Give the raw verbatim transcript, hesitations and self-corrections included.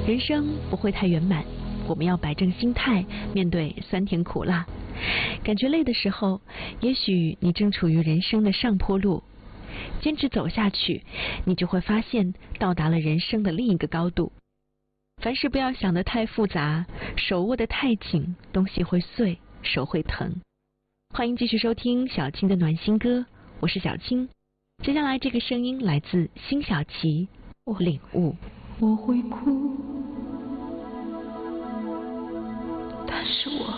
人生不会太圆满，我们要摆正心态，面对酸甜苦辣。感觉累的时候，也许你正处于人生的上坡路，坚持走下去，你就会发现到达了人生的另一个高度。凡事不要想得太复杂，手握得太紧，东西会碎，手会疼。欢迎继续收听小青的暖心歌，我是小青。接下来这个声音来自辛晓琪，我领悟。 我会哭，但是我